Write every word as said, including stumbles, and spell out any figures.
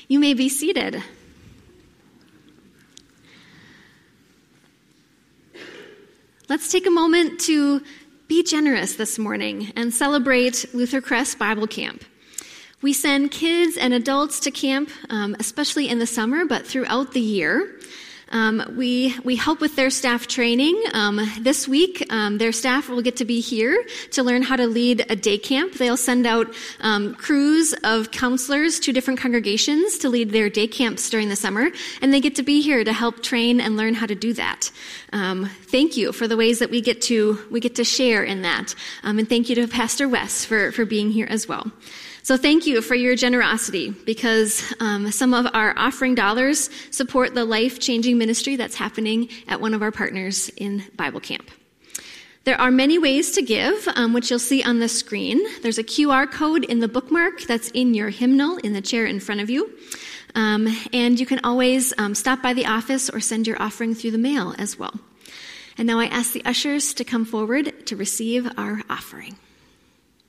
You may be seated. Let's take a moment to be generous this morning and celebrate Luther Crest Bible Camp. We send kids and adults to camp, um, especially in the summer, but throughout the year. Um, we we help with their staff training. Um, this week, um, their staff will get to be here to learn how to lead a day camp. They'll send out um, crews of counselors to different congregations to lead their day camps during the summer, and they get to be here to help train and learn how to do that. Um, thank you for the ways that we get to we get to share in that, um, and thank you to Pastor Wes for for being here as well. So thank you for your generosity, because um, some of our offering dollars support the life-changing ministry that's happening at one of our partners in Bible Camp. There are many ways to give, um, which you'll see on the screen. There's a Q R code in the bookmark that's in your hymnal in the chair in front of you. Um, and you can always um, stop by the office or send your offering through the mail as well. And now I ask the ushers to come forward to receive our offering.